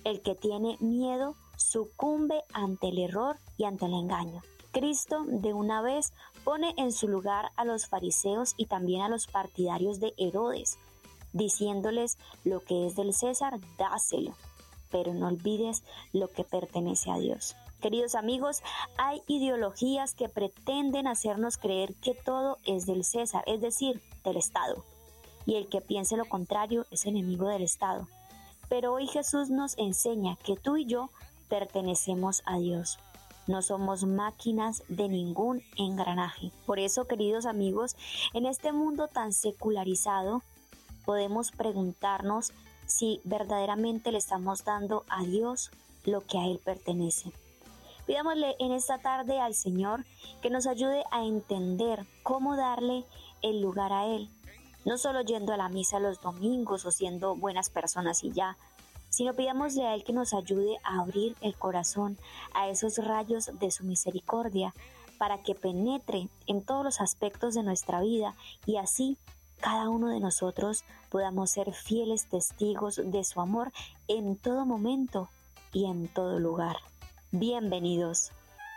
El que tiene miedo sucumbe ante el error y ante el engaño. Cristo de una vez pone en su lugar a los fariseos y también a los partidarios de Herodes, diciéndoles: lo que es del César, dáselo, pero no olvides lo que pertenece a Dios. Queridos amigos, hay ideologías que pretenden hacernos creer que todo es del César, es decir, del Estado, y el que piense lo contrario es enemigo del Estado. Pero hoy Jesús nos enseña que tú y yo pertenecemos a Dios. No somos máquinas de ningún engranaje. Por eso, queridos amigos, en este mundo tan secularizado, podemos preguntarnos si verdaderamente le estamos dando a Dios lo que a Él pertenece. Pidámosle en esta tarde al Señor que nos ayude a entender cómo darle el lugar a Él. No solo yendo a la misa los domingos o siendo buenas personas y ya, sino pidámosle a Él que nos ayude a abrir el corazón a esos rayos de su misericordia para que penetre en todos los aspectos de nuestra vida y así cada uno de nosotros podamos ser fieles testigos de su amor en todo momento y en todo lugar. Bienvenidos.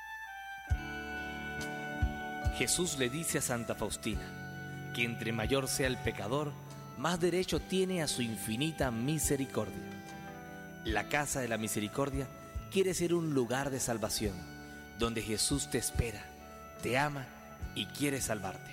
Jesús le dice a Santa Faustina que entre mayor sea el pecador, más derecho tiene a su infinita misericordia. La Casa de la Misericordia quiere ser un lugar de salvación, donde Jesús te espera, te ama y quiere salvarte.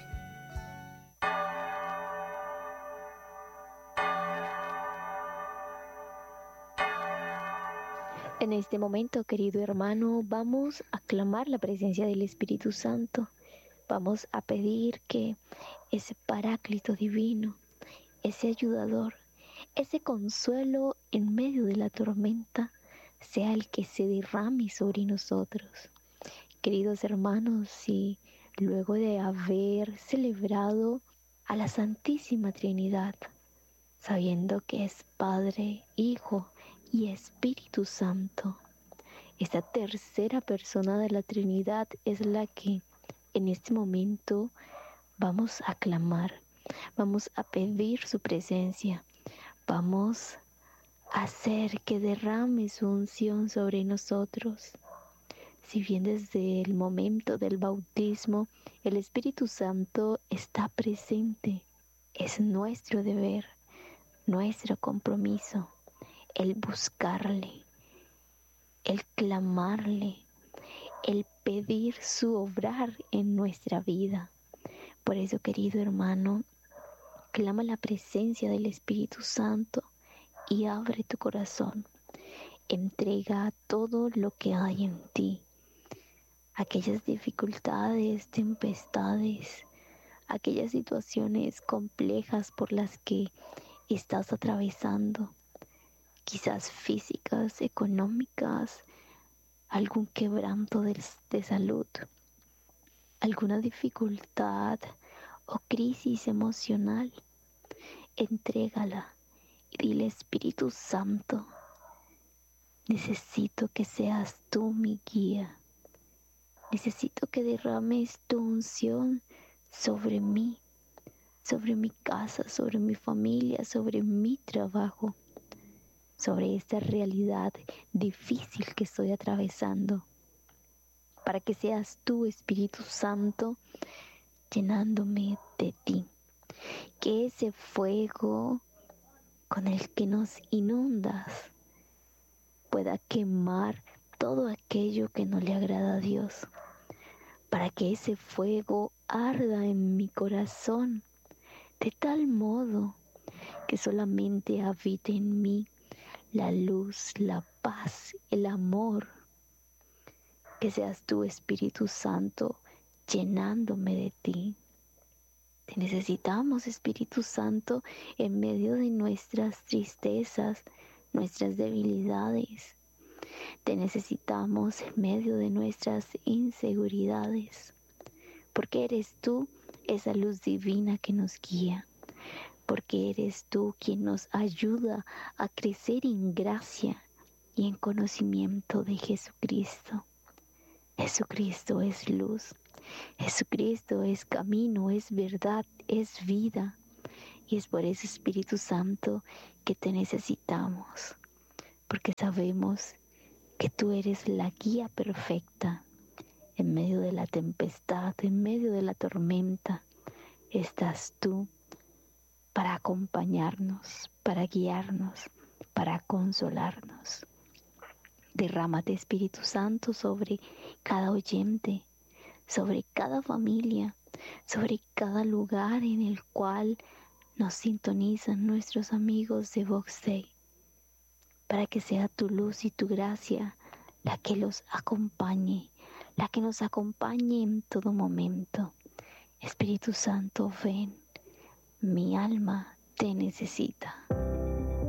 En este momento, querido hermano, vamos a clamar la presencia del Espíritu Santo. Vamos a pedir que ese Paráclito divino, ese ayudador, ese consuelo en medio de la tormenta, sea el que se derrame sobre nosotros. Queridos hermanos, si luego de haber celebrado a la Santísima Trinidad, sabiendo que es Padre, Hijo y Espíritu Santo, esta tercera persona de la Trinidad es la que en este momento vamos a clamar, vamos a pedir su presencia, vamos a hacer que derrame su unción sobre nosotros. Si bien desde el momento del bautismo el Espíritu Santo está presente, es nuestro deber, nuestro compromiso, el buscarle, el clamarle, el pedir su obrar en nuestra vida. Por eso, querido hermano, clama la presencia del Espíritu Santo y abre tu corazón. Entrega todo lo que hay en ti. Aquellas dificultades, tempestades, aquellas situaciones complejas por las que estás atravesando, quizás físicas, económicas, algún quebranto de salud, alguna dificultad o crisis emocional, entrégala y dile: Espíritu Santo, necesito que seas tú mi guía. Necesito que derrames tu unción sobre mí, sobre mi casa, sobre mi familia, sobre mi trabajo, sobre esta realidad difícil que estoy atravesando, para que seas tú, Espíritu Santo, llenándome de ti. Que ese fuego con el que nos inundas pueda quemar todo aquello que no le agrada a Dios, para que ese fuego arda en mi corazón de tal modo que solamente habite en mí la luz, la paz, el amor. Que seas tú, Espíritu Santo, llenándome de ti. Te necesitamos, Espíritu Santo, en medio de nuestras tristezas, nuestras debilidades. Te necesitamos en medio de nuestras inseguridades, porque eres tú esa luz divina que nos guía, porque eres tú quien nos ayuda a crecer en gracia y en conocimiento de Jesucristo. Jesucristo es luz, Jesucristo es camino, es verdad, es vida. Y es por ese Espíritu Santo que te necesitamos. porque sabemos que tú eres la guía perfecta. En medio de la tempestad, en medio de la tormenta, estás tú para acompañarnos, para guiarnos, para consolarnos. Derrámate, Espíritu Santo, sobre cada oyente, sobre cada familia, sobre cada lugar en el cual nos sintonizan nuestros amigos de Vox Day, para que sea tu luz y tu gracia la que los acompañe, la que nos acompañe en todo momento. Espíritu Santo, ven, mi alma te necesita.